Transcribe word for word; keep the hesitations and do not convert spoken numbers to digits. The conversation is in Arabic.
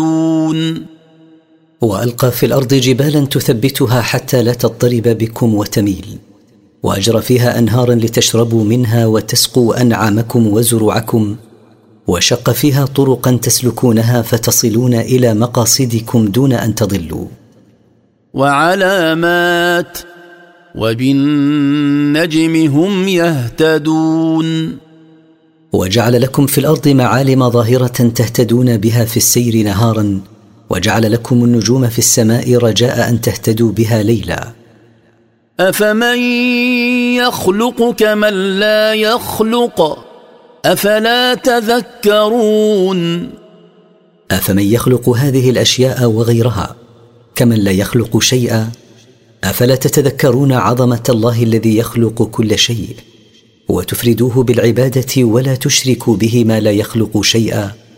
وألقى في الأرض جبالا تثبتها حتى لا تضطرب بكم وتميل، وأجرى فيها أنهارا لتشربوا منها وتسقوا أنعامكم وزروعكم، وشق فيها طرقا تسلكونها فتصلون إلى مقاصدكم دون أن تضلوا. وعلامات وبالنجم هم يهتدون. وجعل لكم في الأرض معالم ظاهرة تهتدون بها في السير نهارا، وجعل لكم النجوم في السماء رجاء أن تهتدوا بها ليلا. أفمن يخلق كمن لا يخلق أفلا تذكرون. أفمن يخلق هذه الأشياء وغيرها كمن لا يخلق شيئا أفلا تتذكرون عظمة الله الذي يخلق كل شيء، وتفردوه بالعبادة ولا تشركوا به ما لا يخلق شيئا.